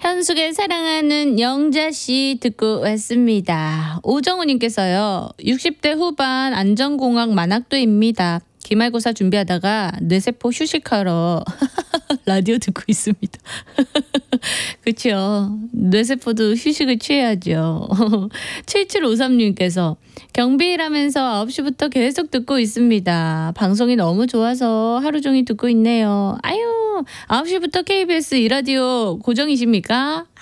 현숙의 사랑하는 영자씨 듣고 왔습니다. 오정우님께서요. 60대 후반 안전공학 만학도입니다. 기말고사 준비하다가 뇌세포 휴식하러 라디오 듣고 있습니다. 그렇죠. 뇌세포도 휴식을 취해야죠. 7753님께서 경비일하면서 9시부터 계속 듣고 있습니다. 방송이 너무 좋아서 하루 종일 듣고 있네요. 아유, 9시부터 KBS 이라디오 고정이십니까?